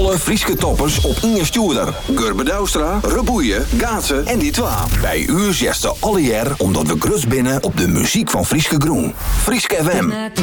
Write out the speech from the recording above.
Alle Frieske toppers op Inge Stuurder. Gurbe Douwstra, Reboeien, Gaatsen en die twa. Bij u zesde alle jaar omdat we grus binnen op de muziek van Frieske Groen. Frieske FM.